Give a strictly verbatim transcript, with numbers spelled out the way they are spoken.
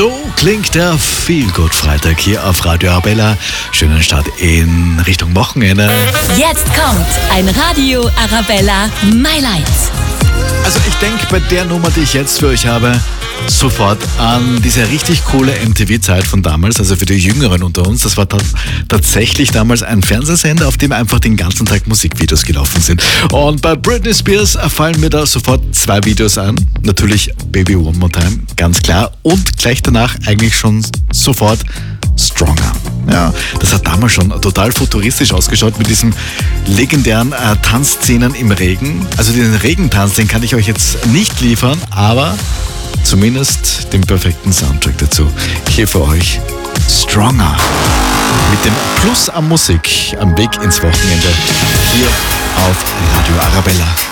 So klingt der Feel-Good-Freitag hier auf Radio Arabella. Schönen Start in Richtung Wochenende. Jetzt kommt ein Radio Arabella My Lights. Also ich denke bei der Nummer, die ich jetzt für euch habe, sofort an diese richtig coole M T V-Zeit von damals, also für die Jüngeren unter uns. Das war ta- tatsächlich damals ein Fernsehsender, auf dem einfach den ganzen Tag Musikvideos gelaufen sind. Und bei Britney Spears fallen mir da sofort zwei Videos an. Natürlich Baby One More Time, ganz klar. Und gleich danach eigentlich schon sofort Stronger. Ja, das hat damals schon total futuristisch ausgeschaut mit diesen legendären äh, Tanzszenen im Regen. Also diesen Regentanz, den kann ich euch jetzt nicht liefern, aber zumindest den perfekten Soundtrack dazu. Hier für euch Stronger. Mit dem Plus an Musik am Weg ins Wochenende hier auf Radio Arabella.